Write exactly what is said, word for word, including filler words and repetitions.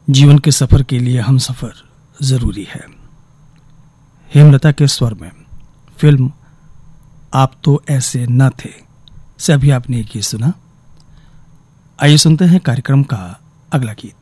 जीवन के सफर के लिए हम सफर जरूरी है। हेमलता के स्वर में फिल्म आप तो ऐसे न थे से अभी आपने एक गीत सुना। आइए सुनते हैं कार्यक्रम का अगला गीत।